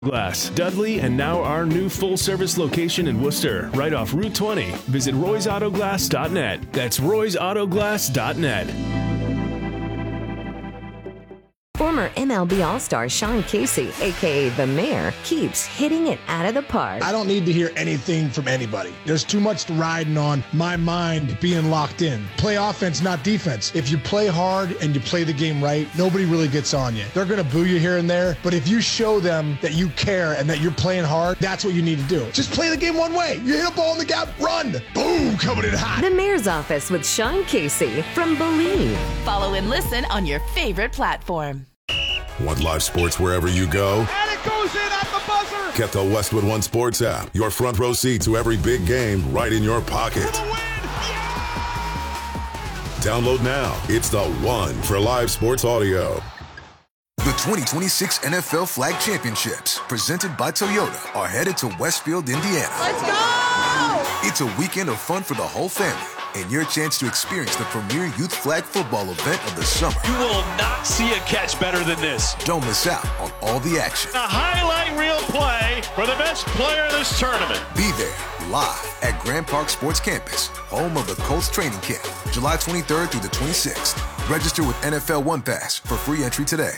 Glass, Dudley, and now our new full-service location in Worcester, right off Route 20. Visit roysautoglass.net. That's roysautoglass.net. Former MLB All-Star Sean Casey, a.k.a. The Mayor, keeps hitting it out of the park. I don't need to hear anything from anybody. There's too much riding on my mind being locked in. Play offense, not defense. If you play hard and you play the game right, nobody really gets on you. They're going to boo you here and there, but if you show them that you care and that you're playing hard, that's what you need to do. Just play the game one way. You hit a ball in the gap, run. Boom, coming in hot. The Mayor's Office with Sean Casey from Believe. Follow and listen on your favorite platform. Want live sports wherever you go? And it goes in at the buzzer! Get the Westwood One Sports app. Your front row seat to every big game right in your pocket. For the win! Yeah! Download now. It's the one for live sports audio. The 2026 NFL Flag Championships, presented by Toyota, are headed to Westfield, Indiana. Let's go! It's a weekend of fun for the whole family, and your chance to experience the premier youth flag football event of the summer. You will not see a catch better than this. Don't miss out on all the action. A highlight reel play for the best player in this tournament. Be there, live at Grand Park Sports Campus, home of the Colts training camp, July 23rd through the 26th. Register with NFL One Pass for free entry today.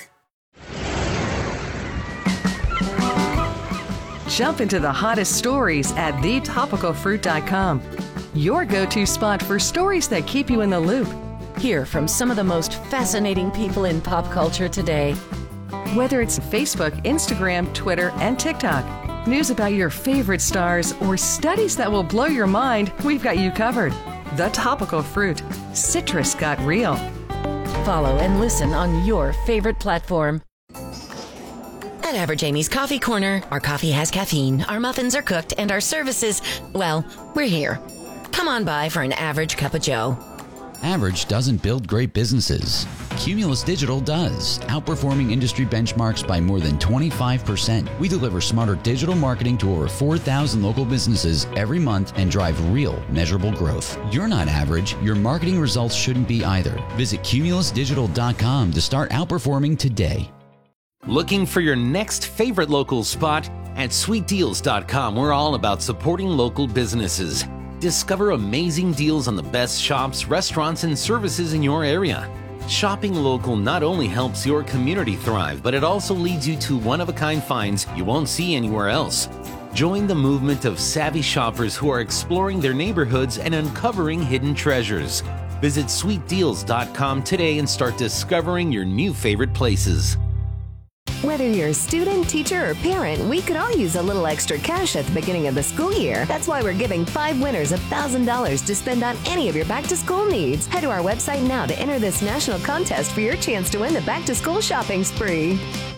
Jump into the hottest stories at thetopicalfruit.com. Your go-to spot for stories that keep you in the loop. Hear from some of the most fascinating people in pop culture today. Whether it's Facebook, Instagram, Twitter, and TikTok, news about your favorite stars, or studies that will blow your mind, we've got you covered. The Topical Fruit. Citrus got real. Follow and listen on your favorite platform. At Average Amy's Coffee Corner, our coffee has caffeine, our muffins are cooked, and our services, well, we're here. Come on by for an average cup of joe. Average doesn't build great businesses. Cumulus Digital does, outperforming industry benchmarks by more than 25%. We deliver smarter digital marketing to over 4,000 local businesses every month and drive real, measurable growth. You're not average. Your marketing results shouldn't be either. Visit cumulusdigital.com to start outperforming today. Looking for your next favorite local spot? At sweetdeals.com, we're all about supporting local businesses. Discover amazing deals on the best shops, restaurants, and services in your area. Shopping local not only helps your community thrive, but it also leads you to one-of-a-kind finds you won't see anywhere else. Join the movement of savvy shoppers who are exploring their neighborhoods and uncovering hidden treasures. Visit sweetdeals.com today and start discovering your new favorite places. Whether you're a student, teacher, or parent, we could all use a little extra cash at the beginning of the school year. That's why we're giving 5 winners $1,000 to spend on any of your back-to-school needs. Head to our website now to enter this national contest for your chance to win the back-to-school shopping spree.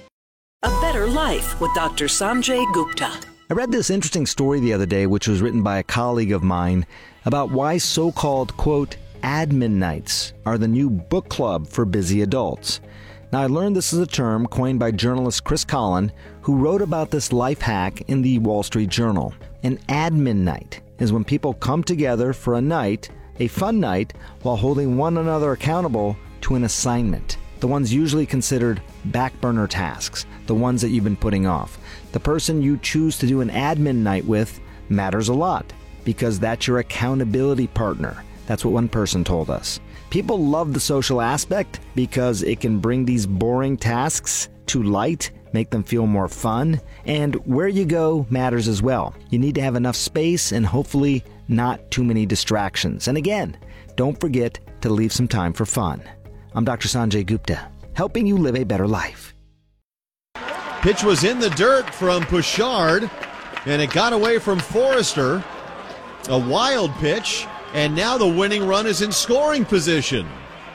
A Better Life with Dr. Sanjay Gupta. I read this interesting story the other day, which was written by a colleague of mine, about why so-called, quote, admin nights are the new book club for busy adults. Now, I learned this is a term coined by journalist Chris Collin, who wrote about this life hack in the Wall Street Journal. An admin night is when people come together for a night, a fun night, while holding one another accountable to an assignment. The ones usually considered back burner tasks, the ones that you've been putting off. The person you choose to do an admin night with matters a lot, because that's your accountability partner. That's what one person told us. People love the social aspect because it can bring these boring tasks to light, make them feel more fun, and where you go matters as well. You need to have enough space and hopefully not too many distractions. And again, don't forget to leave some time for fun. I'm Dr. Sanjay Gupta, helping you live a better life. Pitch was in the dirt from Bouchard, and it got away from Forrester. A wild pitch. And now the winning run is in scoring position.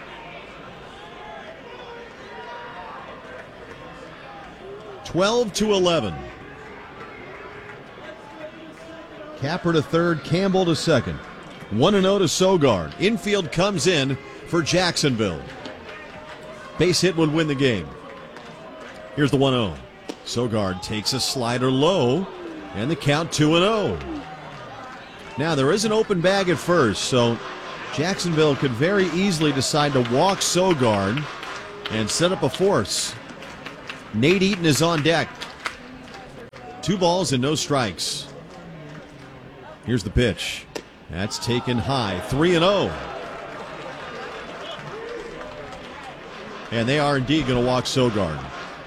(12-11). Capper to third, Campbell to second. 1-0 to Sogard. Infield comes in for Jacksonville. Base hit would win the game. Here's the 1-0. Sogard takes a slider low, and the count 2-0. Now, there is an open bag at first, so Jacksonville could very easily decide to walk Sogard and set up a force. Nate Eaton is on deck. 2 balls and no strikes. Here's the pitch. That's taken high. 3-0. And they are indeed going to walk Sogard.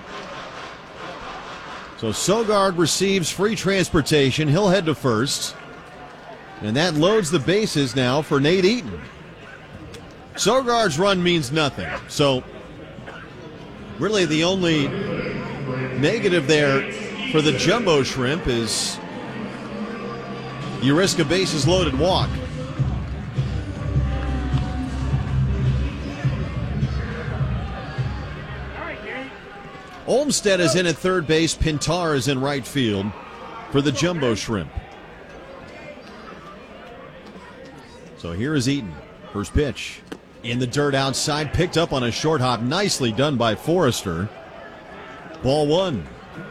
So Sogard receives free transportation. He'll head to first. And that loads the bases now for Nate Eaton. Sogard's run means nothing. So really the only negative there for the Jumbo Shrimp is you risk a bases loaded walk. Olmstead is in at third base. Pintar is in right field for the Jumbo Shrimp. So here is Eaton. First pitch. In the dirt outside. Picked up on a short hop. Nicely done by Forrester. Ball 1.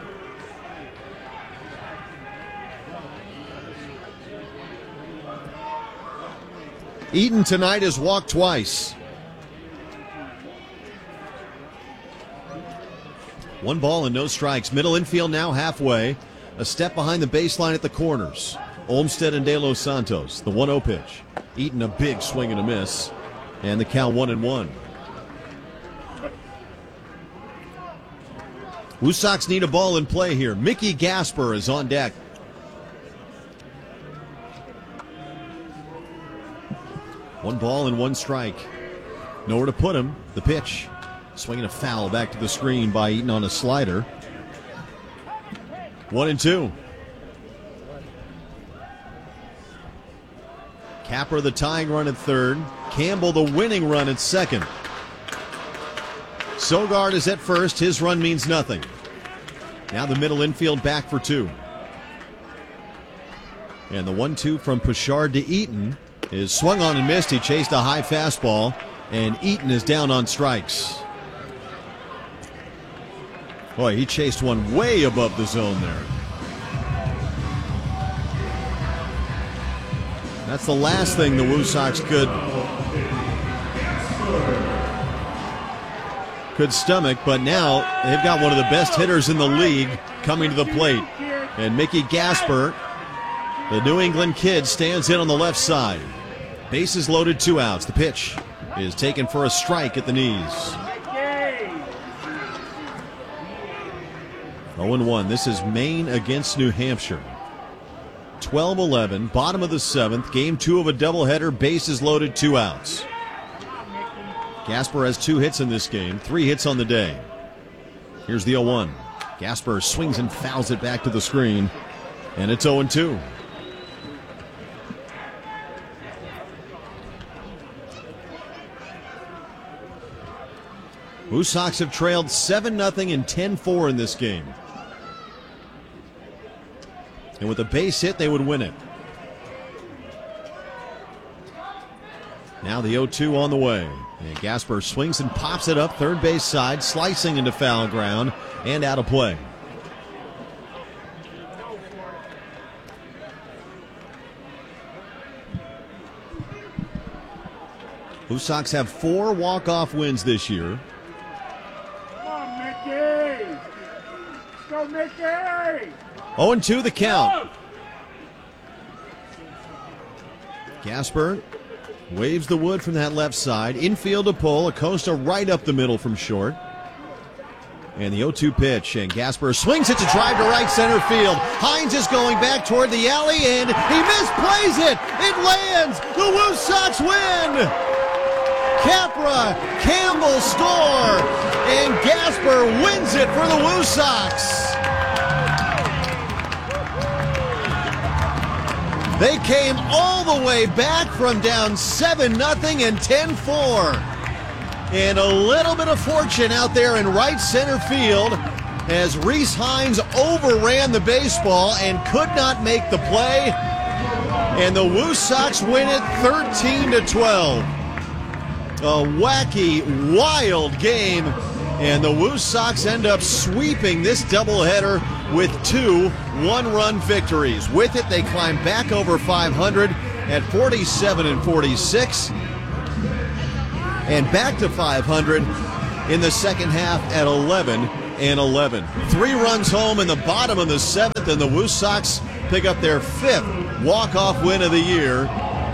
Eaton tonight has walked twice. 1 ball and no strikes. Middle infield now halfway. A step behind the baseline at the corners. Olmstead and De Los Santos. The 1-0 pitch. Eaton a big swing and a miss. And the count 1-1. Woo Sox need a ball in play here. Mickey Gasper is on deck. One ball and 1 strike. Nowhere to put him. The pitch. Swinging a foul back to the screen by Eaton on a slider. 1-2. Capper the tying run at third. Campbell the winning run at second. Sogard is at first. His run means nothing. Now the middle infield back for 2. And the 1-2 from Pashard to Eaton is swung on and missed. He chased a high fastball, and Eaton is down on strikes. Boy, he chased one way above the zone there. That's the last thing the Woo Sox could stomach, but now they've got one of the best hitters in the league coming to the plate. And Mickey Gasper, the New England kid, stands in on the left side. Bases loaded, 2 outs. The pitch is taken for a strike at the knees. 0-1. This is Maine against New Hampshire. 12-11, bottom of the 7th. Game 2 of a doubleheader. Bases loaded, 2 outs. Gasper has 2 hits in this game, 3 hits on the day. Here's the 0-1. Gasper swings and fouls it back to the screen, and it's 0-2. Woo Sox have trailed 7-0 and 10-4 in this game. And with a base hit, they would win it. Now the 0-2 on the way. And Gasper swings and pops it up third base side, slicing into foul ground and out of play. Woo Sox have 4 walk-off wins this year. Come on, Mickey! Let's go, Mickey! 0-2 the count. Gasper waves the wood from that left side. Infield to pull. Acosta right up the middle from short. And the 0-2 pitch. And Gasper swings it to drive to right center field. Hines is going back toward the alley, and he misplays it. It lands. The Woo Sox win. Capra, Campbell score, and Gasper wins it for the Woo Sox. They came all the way back from down 7-0 and 10-4. And a little bit of fortune out there in right center field as Rhys Hines overran the baseball and could not make the play. And the Woo Sox win it 13-12. A wacky, wild game. And the Woo Sox end up sweeping this doubleheader with 2 one-run victories. With it, they climb back over 500 at 47-46 and back to 500 in the second half at 11-12. 11. 3 runs home in the bottom of the 7th, and the Woo Sox pick up their 5th walk-off win of the year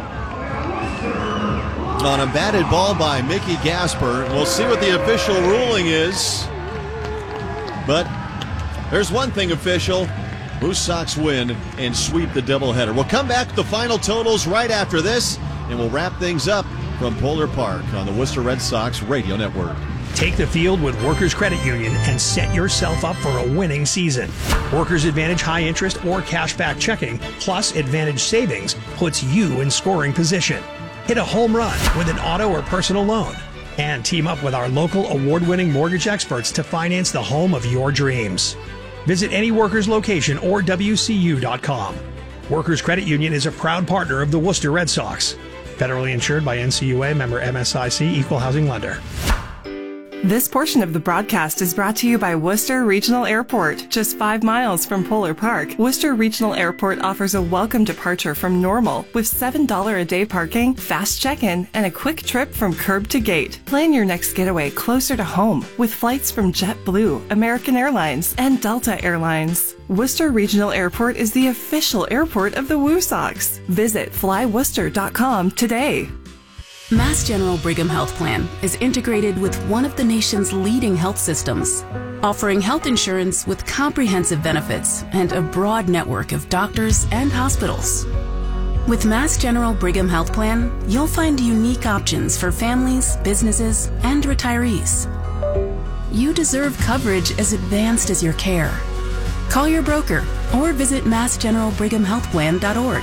on a batted ball by Mickey Gasper. We'll see what the official ruling is, but there's one thing official. Woo Sox win and sweep the doubleheader. We'll come back with the final totals right after this, and we'll wrap things up from Polar Park on the Worcester Red Sox Radio Network. Take the field with Workers Credit Union and set yourself up for a winning season. Workers Advantage high interest or cashback checking plus Advantage savings puts you in scoring position. Hit a home run with an auto or personal loan. And team up with our local award-winning mortgage experts to finance the home of your dreams. Visit any Workers location or WCU.com. Workers Credit Union is a proud partner of the Worcester Red Sox. Federally insured by NCUA, member MSIC, equal housing lender. This portion of the broadcast is brought to you by Worcester Regional Airport, just 5 miles from Polar Park. Worcester Regional Airport offers a welcome departure from Normal with $7 a day parking, fast check-in, and a quick trip from curb to gate. Plan your next getaway closer to home with flights from JetBlue, American Airlines, and Delta Airlines. Worcester Regional Airport is the official airport of the Woo Sox. Visit flyworcester.com today. Mass General Brigham Health Plan is integrated with one of the nation's leading health systems, offering health insurance with comprehensive benefits and a broad network of doctors and hospitals. With Mass General Brigham Health Plan, you'll find unique options for families, businesses, and retirees. You deserve coverage as advanced as your care. Call your broker or visit massgeneralbrighamhealthplan.org.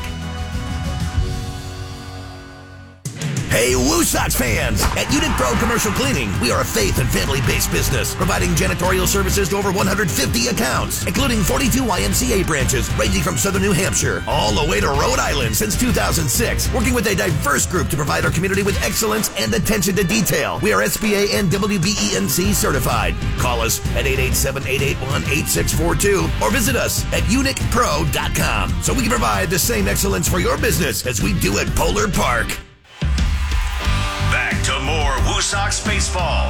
Hey, Woo Sox fans! At Unit Pro Commercial Cleaning, we are a faith and family-based business, providing janitorial services to over 150 accounts, including 42 YMCA branches, ranging from southern New Hampshire all the way to Rhode Island since 2006, working with a diverse group to provide our community with excellence and attention to detail. We are SBA and WBENC certified. Call us at 887-881-8642 or visit us at unicpro.com so we can provide the same excellence for your business as we do at Polar Park. Back to more Woo Sox baseball.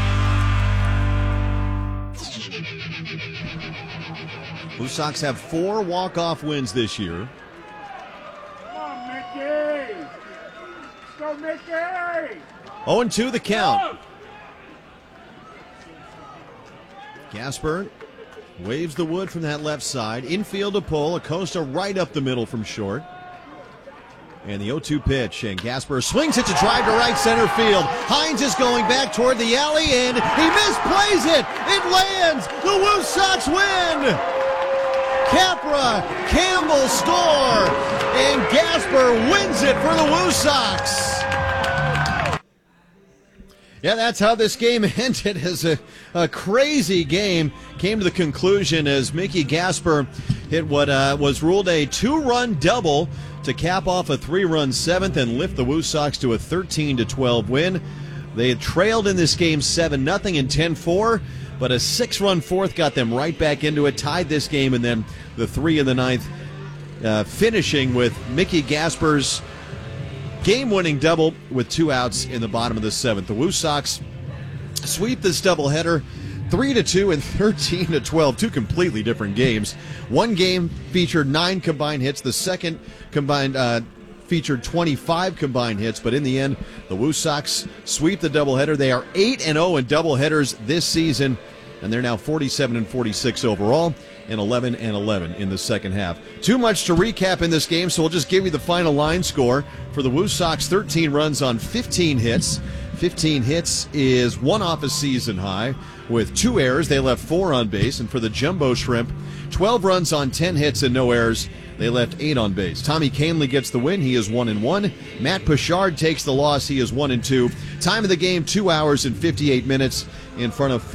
Woo Sox have 4 walk-off wins this year. Come on, Mickey! Let's go, Mickey! 0-2 the count. Gasper waves the wood from that left side. Infield to pull. Acosta right up the middle from short. And the 0-2 pitch, and Gasper swings it to drive to right center field. Hines is going back toward the alley, and he misplays it. It lands. The Woo Sox win. Capra, Campbell score, and Gasper wins it for the Woo Sox. Yeah, that's how this game ended, as a crazy game came to the conclusion as Mickey Gasper hit what was ruled a 2-run double to cap off a 3-run 7th and lift the Woo Sox to a 13-12 win. They had trailed in this game 7-0 and 10-4, but a 6-run 4th got them right back into it, tied this game, and then the 3 in the 9th finishing with Mickey Gasper's game-winning double with 2 outs in the bottom of the 7th. The Woo Sox sweep this doubleheader 3-2 and 13-12, 2 completely different games. One game featured 9 combined hits. The second combined featured 25 combined hits, but in the end, the Woo Sox sweep the doubleheader. They are 8-0 in doubleheaders this season, and they're now 47-46 overall and 11-11 in the second half. Too much to recap in this game, so we'll just give you the final line score. For the Woo Sox, 13 runs on 15 hits. 15 hits is 1 off a season high with 2 errors. They left 4 on base. And for the Jumbo Shrimp, 12 runs on 10 hits and no errors. They left 8 on base. Tommy Kahnle gets the win. He is 1-1. Matt Pichard takes the loss. He is 1-2. Time of the game, 2 hours and 58 minutes in front of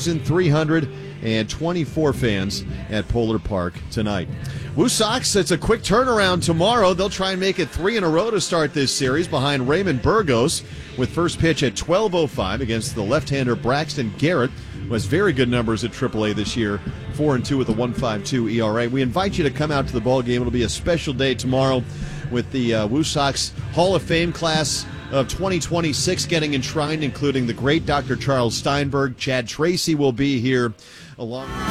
4,324 fans at Polar Park tonight. Woo Sox, it's a quick turnaround tomorrow. They'll try and make it 3 in a row to start this series behind Raymond Burgos with first pitch at 12:05 against the left-hander Braxton Garrett, who has very good numbers at AAA this year, 4-2 with a 1.52 ERA. We invite you to come out to the ball game. It'll be a special day tomorrow with the Woo Sox Hall of Fame class of 2026 getting enshrined, including the great Dr. Charles Steinberg. Chad Tracy will be here along